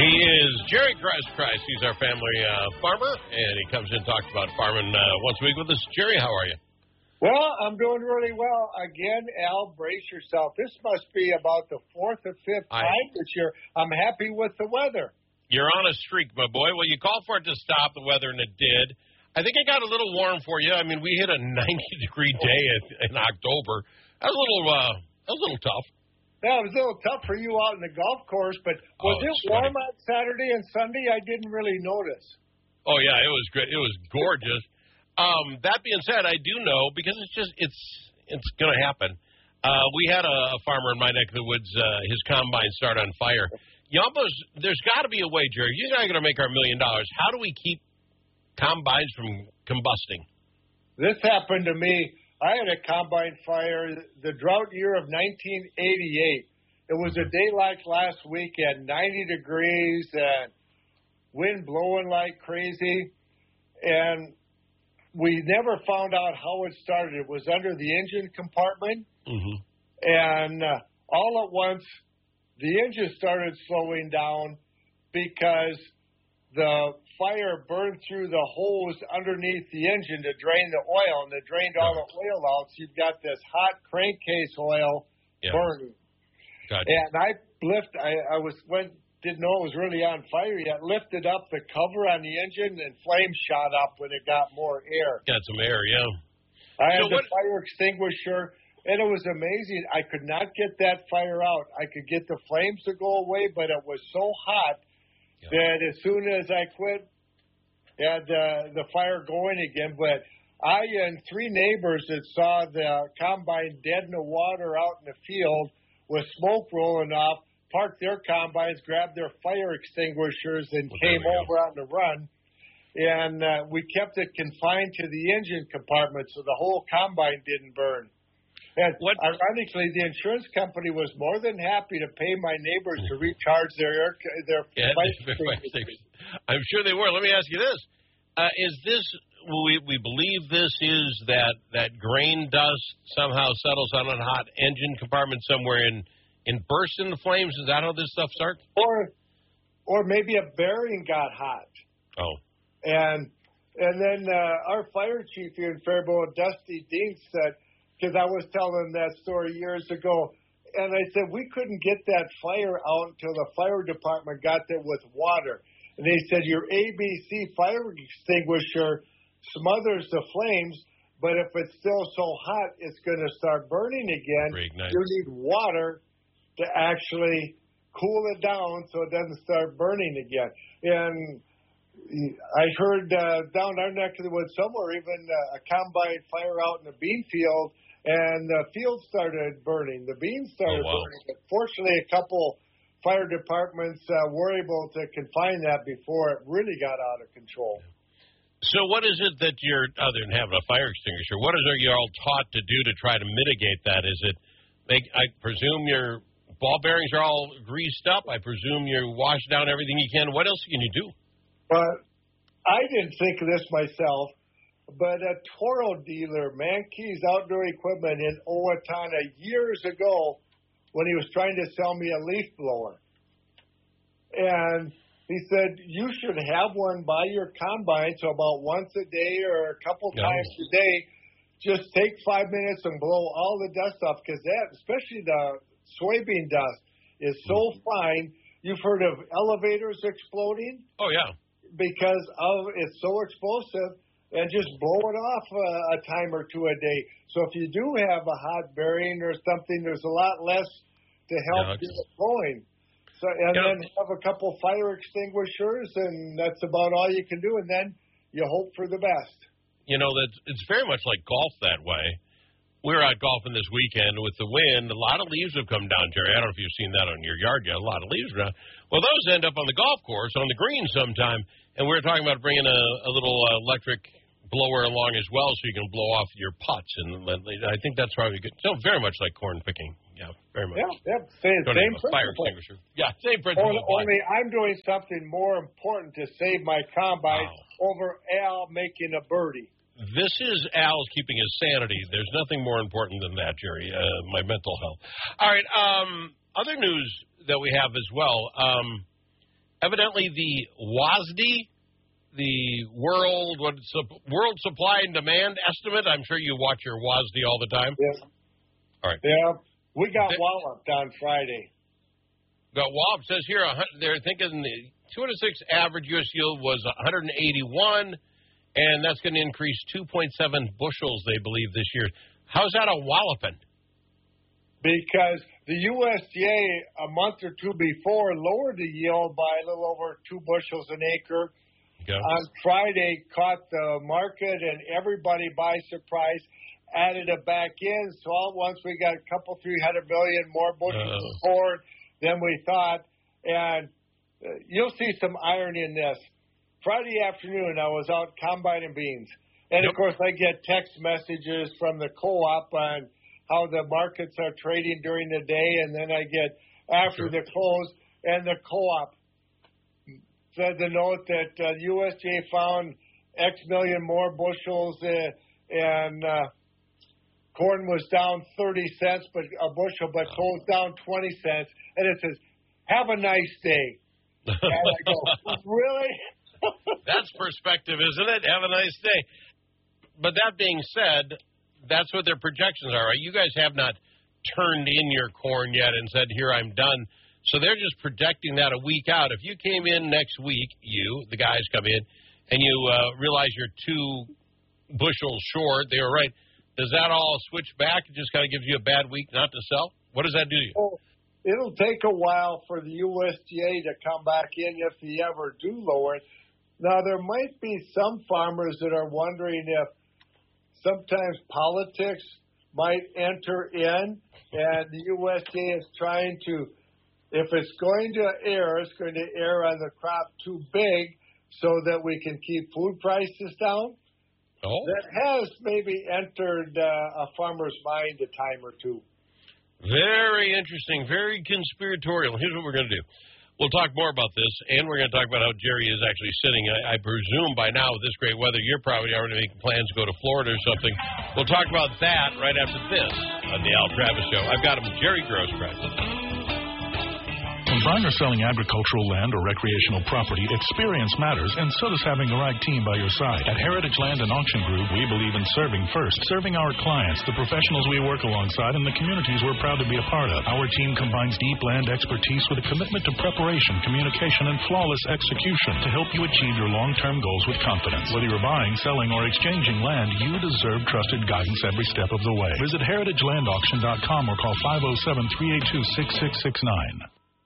He is Jerry Kreis. He's our family farmer, and he comes in and talks about farming once a week with us. Jerry, how are you? Well, I'm doing really well. Again, Al, brace yourself. This must be about the fourth or fifth time this year. I'm happy with the weather. You're on a streak, my boy. Well, you called for it to stop the weather, and it did. I think it got a little warm for you. I mean, we hit a 90-degree day in October. That was a little tough. Yeah, it was a little tough for you out in the golf course, but was it warm on Saturday and Sunday? I didn't really notice. Oh, yeah, it was good. It was gorgeous. That being said, I do know, because it's going to happen. We had a farmer in my neck of the woods, his combine started on fire. There's got to be a way, Jerry. You're not going to make our $1 million. How do we keep combines from combusting? This happened to me. I had a combine fire the drought year of 1988. It was a day like last weekend, 90 degrees and wind blowing like crazy. And we never found out how it started. It was under the engine compartment. Mm-hmm. And all at once, the engine started slowing down because the fire burned through the hose underneath the engine to drain the oil, and it drained all the oil out. So you've got this hot crankcase oil burning. Gotcha. And I didn't know it was really on fire yet. Lifted up the cover on the engine, and flames shot up when it got more air. Got some air, yeah. I had the fire extinguisher, and it was amazing. I could not get that fire out. I could get the flames to go away, but it was so hot that as soon as I quit, had the fire going again. But I and three neighbors that saw the combine dead in the water out in the field with smoke rolling off, parked their combines, grabbed their fire extinguishers, and came over on the run. And we kept it confined to the engine compartment so the whole combine didn't burn. And ironically, the insurance company was more than happy to pay my neighbors to recharge their fire extinguishers. I'm sure they were. Let me ask you this. Is this, we believe this is that grain dust somehow settles on a hot engine compartment somewhere and bursts into flames? Is that how this stuff starts? Or maybe a bearing got hot. Oh. And then our fire chief here in Faribault, Dusty Dean, said, because I was telling that story years ago, and I said, we couldn't get that fire out until the fire department got there with water. And they said, your ABC fire extinguisher smothers the flames, but if it's still so hot, it's going to start burning again. Reignite. You need water to actually cool it down so it doesn't start burning again. And I heard down our neck of the woods somewhere, even a combine fire out in the bean field, and the field started burning. The beans started burning. But fortunately, a couple fire departments were able to confine that before it really got out of control. So what is it that you're, other than having a fire extinguisher, what are you all taught to do to try to mitigate that? Is it, I presume your ball bearings are all greased up. I presume you wash down everything you can. What else can you do? I didn't think of this myself, but a Toro dealer, Mankey's Outdoor Equipment in Owatonna years ago, when he was trying to sell me a leaf blower. And he said, you should have one by your combine, so about once a day or a couple times a day, just take 5 minutes and blow all the dust off, because that, especially the soybean dust, is so fine. You've heard of elevators exploding? Oh, yeah. Because it's so explosive, and just blow it off a time or two a day. So if you do have a hot bearing or something, there's a lot less to help get it going. So, and then have a couple fire extinguishers, and that's about all you can do. And then you hope for the best. You know, it's very much like golf that way. We were out golfing this weekend with the wind. A lot of leaves have come down, Jerry. I don't know if you've seen that on your yard yet. A lot of leaves around. Well, those end up on the golf course, on the green sometime. And we were talking about bringing a little electric blower along as well, so you can blow off your putts. And I think that's probably good. So very much like corn picking. Yeah, very much. Yeah. Same principle. Fire extinguisher. Yeah, same principle. Only I'm doing something more important to save my combine over Al making a birdie. This is Al's keeping his sanity. There's nothing more important than that, Jerry, my mental health. All right, other news that we have as well. Evidently, the WASDE, the World Supply and Demand Estimate. I'm sure you watch your WASDE all the time. Yeah. All right. Yeah. We got walloped on Friday. Got walloped. Says here they're thinking the 206 average U.S. yield was 181, and that's going to increase 2.7 bushels, they believe, this year. How's that a walloping? Because the USDA a month or two before lowered the yield by a little over 2 bushels an acre. Okay. On Friday, caught the market and everybody by surprise, added it back in. So all at once we got a couple, 300 million more bushels of corn than we thought. And you'll see some irony in this. Friday afternoon, I was out combining beans. And, of course, I get text messages from the co-op on how the markets are trading during the day, and then I get after the close, and the co-op said the note that USDA found X million more bushels, and corn was down 30 cents a bushel, but closed down 20 cents. And it says, "Have a nice day." And I go, really? That's perspective, isn't it? Have a nice day. But that being said, that's what their projections are, right? You guys have not turned in your corn yet and said, here, I'm done. So they're just projecting that a week out. If you came in next week, the guys come in, and you realize you're 2 bushels short, they were right. Does that all switch back? It just kind of gives you a bad week not to sell? What does that do to you? Well, it'll take a while for the USDA to come back in if they ever do lower it. Now, there might be some farmers that are wondering if sometimes politics might enter in, and the USDA is trying to, if it's going to err, it's going to err on the crop too big so that we can keep food prices down. Oh. That has maybe entered a farmer's mind a time or two. Very interesting, very conspiratorial. Here's what we're going to do. We'll talk more about this, and we're going to talk about how Jerry is actually sitting. I presume by now with this great weather, you're probably already making plans to go to Florida or something. We'll talk about that right after this on the Al Travis Show. I've got him, Jerry Grosspress. When buying or selling agricultural land or recreational property, experience matters, and so does having the right team by your side. At Heritage Land and Auction Group, we believe in serving first, serving our clients, the professionals we work alongside, and the communities we're proud to be a part of. Our team combines deep land expertise with a commitment to preparation, communication, and flawless execution to help you achieve your long-term goals with confidence. Whether you're buying, selling, or exchanging land, you deserve trusted guidance every step of the way. Visit heritagelandauction.com or call 507-382-6669.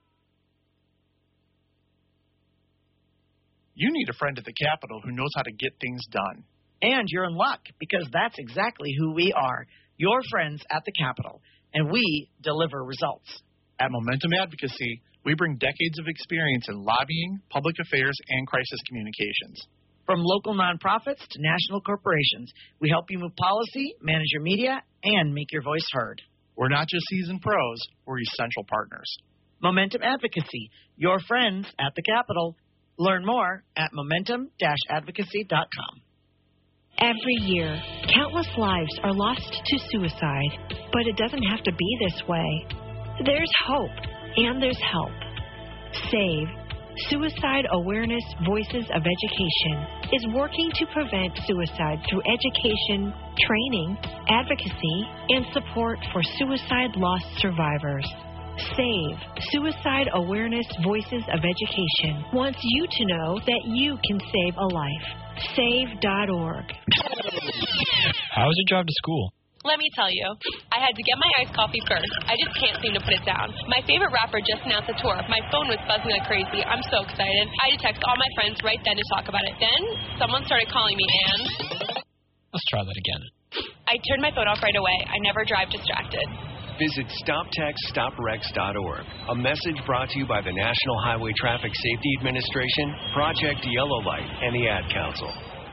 You need a friend at the Capitol who knows how to get things done. And you're in luck, because that's exactly who we are, your friends at the Capitol, and we deliver results. At Momentum Advocacy, we bring decades of experience in lobbying, public affairs, and crisis communications. From local nonprofits to national corporations, we help you move policy, manage your media, and make your voice heard. We're not just seasoned pros, we're essential partners. Momentum Advocacy, your friends at the Capitol. Learn more at momentum-advocacy.com. Every year, countless lives are lost to suicide, but it doesn't have to be this way. There's hope, and there's help. SAVE, Suicide Awareness Voices of Education, is working to prevent suicide through education, training, advocacy, and support for suicide loss survivors. SAVE, Suicide Awareness Voices of Education, wants you to know that you can save a life. Save.org. How was your drive to school? Let me tell you, I had to get my iced coffee first. I just can't seem to put it down. My favorite rapper just announced a tour. My phone was buzzing like crazy. I'm so excited. I had to text all my friends right then to talk about it. Then, someone started calling me, and... Let's try that again. I turned my phone off right away. I never drive distracted. Visit StopTextStopWrecks.org. A message brought to you by the National Highway Traffic Safety Administration, Project Yellow Light, and the Ad Council.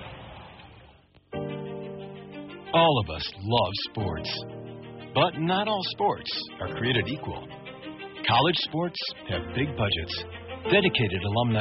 All of us love sports, but not all sports are created equal. College sports have big budgets, dedicated alumni